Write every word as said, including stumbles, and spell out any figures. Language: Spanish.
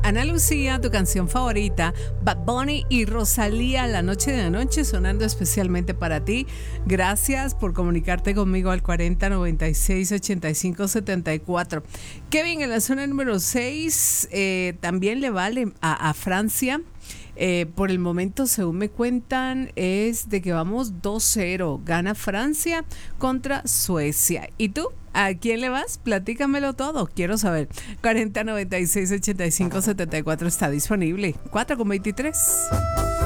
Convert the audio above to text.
Ana Lucía, tu canción favorita, Bad Bunny y Rosalía, La Noche de Anoche, sonando especialmente para ti. Gracias por comunicarte conmigo al cuarenta noventa y seis ochenta y cinco setenta y cuatro. Kevin, en la zona número seis, eh, también le vale a, a Francia. Eh, por el momento, según me cuentan, es de que vamos dos cero. Gana Francia contra Suecia. ¿Y tú? ¿A quién le vas? Platícamelo todo. Quiero saber. cuarenta noventa y seis ochenta y cinco setenta y cuatro está disponible. cuatro con veintitrés.